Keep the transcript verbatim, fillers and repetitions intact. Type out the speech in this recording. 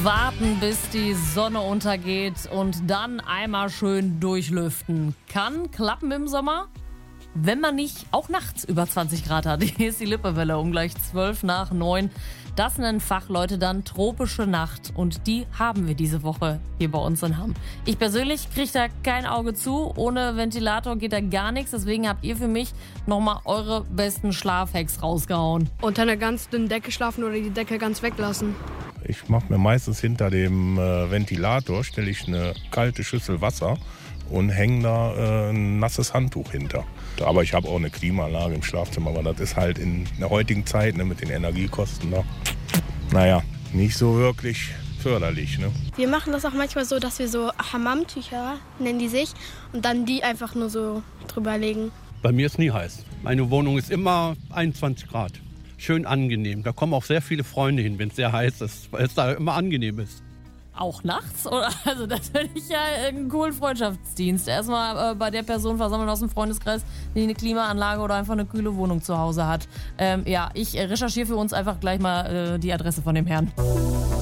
Warten, bis die Sonne untergeht und dann einmal schön durchlüften. Kann klappen im Sommer, wenn man nicht auch nachts über zwanzig Grad hat. Hier ist die Lippewelle um gleich zwölf nach neun. Das nennen Fachleute dann tropische Nacht und die haben wir diese Woche hier bei uns in Hamm. Ich persönlich kriege da kein Auge zu, ohne Ventilator geht da gar nichts, deswegen habt ihr für mich nochmal eure besten Schlafhacks rausgehauen. Unter einer ganz dünnen Decke schlafen oder die Decke ganz weglassen. Ich mache mir meistens hinter dem äh, Ventilator, stelle ich eine kalte Schüssel Wasser und hänge da äh, ein nasses Handtuch hinter. Aber ich habe auch eine Klimaanlage im Schlafzimmer, aber das ist halt in der heutigen Zeit, ne, mit den Energiekosten da, naja, nicht so wirklich förderlich. Ne? Wir machen das auch manchmal so, dass wir so Hammamtücher, nennen die sich, und dann die einfach nur so drüber legen. Bei mir ist nie heiß. Meine Wohnung ist immer einundzwanzig Grad. Schön angenehm. Da kommen auch sehr viele Freunde hin, wenn es sehr heiß ist, weil es da immer angenehm ist. Auch nachts? Oder? Also das finde ich ja einen coolen Freundschaftsdienst. Erstmal äh, bei der Person versammeln aus dem Freundeskreis, die eine Klimaanlage oder einfach eine kühle Wohnung zu Hause hat. Ähm, ja, ich äh, recherchiere für uns einfach gleich mal äh, die Adresse von dem Herrn.